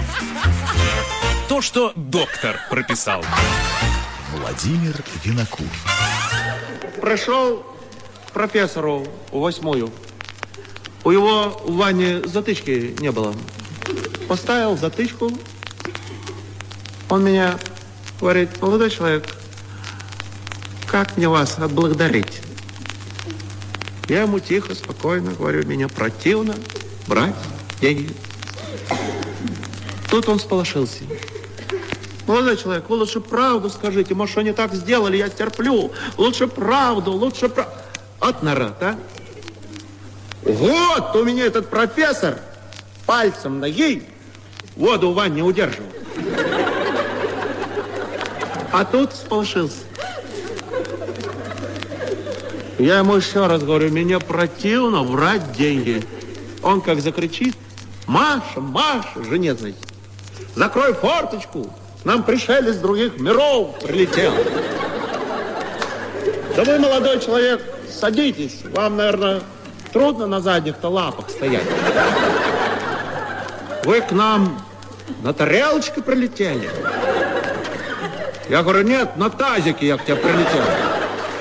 То, что доктор прописал. Владимир Винокур. Пришел к профессору в 8-ю. У его в ванне затычки не было. Поставил затычку. Он меня говорит: молодой человек, как мне вас отблагодарить? Я ему тихо, спокойно говорю: меня противно брать деньги. Тут он сполошился. Молодой человек, вы лучше правду скажите. Может, что не так сделали, я терплю. Лучше правду, лучше правду. От народ, а? Вот у меня этот профессор пальцем ноги воду в ванне удерживал. А тут сполошился. Я ему еще раз говорю: меня противно брать деньги. Он как закричит: Маша, Маша, жене, знаете, закрой форточку, нам пришелец с других миров прилетел. Да вы, молодой человек, садитесь, вам, наверное, трудно на задних-то лапах стоять. Вы к нам на тарелочке прилетели? Я говорю: нет, на тазике я к тебе прилетел.